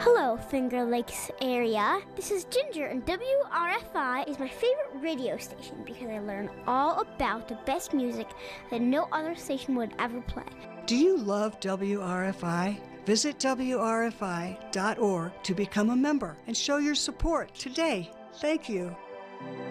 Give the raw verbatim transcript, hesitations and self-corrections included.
Hello, Finger Lakes area. This is Ginger, and W R F I is my favorite radio station because I learn all about the best music that no other station would ever play. Do you love W R F I? Visit W R F I dot org to become a member and show your support today. Thank you.